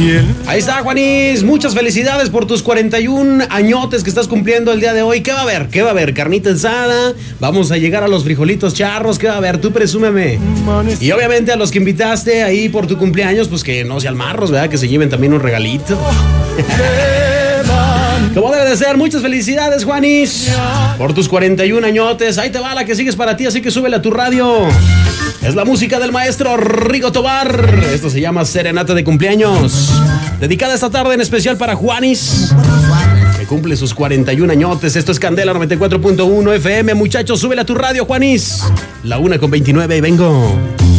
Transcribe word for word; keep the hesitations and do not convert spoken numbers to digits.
Ahí está, Juanis. Muchas felicidades por tus cuarenta y un añotes que estás cumpliendo el día de hoy. ¿Qué va a haber? ¿Qué va a haber? ¿Carnita asada? Vamos a llegar a los frijolitos charros. ¿Qué va a haber? Tú presúmeme. Y obviamente a los que invitaste ahí por tu cumpleaños, pues que no sean marros, ¿verdad? Que se lleven también un regalito. Como debe de ser, muchas felicidades, Juanis, por tus cuarenta y un añotes. Ahí te va la que sigues para ti, así que súbele a tu radio. Es la música del maestro Rigo Tobar. Esto se llama Serenata de Cumpleaños, dedicada esta tarde en especial para Juanis, que cumple sus cuarenta y un añotes. Esto es Candela noventa y cuatro punto uno F M. Muchachos, súbele a tu radio, Juanis. La una con veintinueve y vengo.